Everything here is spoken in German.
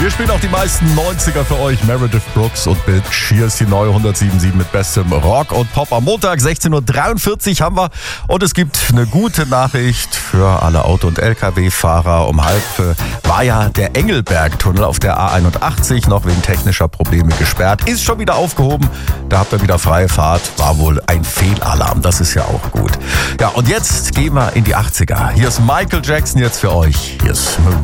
Wir spielen auch die meisten 90er für euch. Meredith Brooks und Bitch. Hier ist die neue 107.7 mit bestem Rock und Pop. Am Montag 16.43 Uhr haben wir. Und es gibt eine gute Nachricht für alle Auto- und LKW-Fahrer. Um 12:30 war ja der Engelberg-Tunnel auf der A81 noch wegen technischer Probleme gesperrt. Ist schon wieder aufgehoben. Da habt ihr wieder freie Fahrt. War wohl ein Fehlalarm. Das ist ja auch gut. Ja, und jetzt gehen wir in die 80er. Hier ist Michael Jackson jetzt für euch. Hier ist Smooth.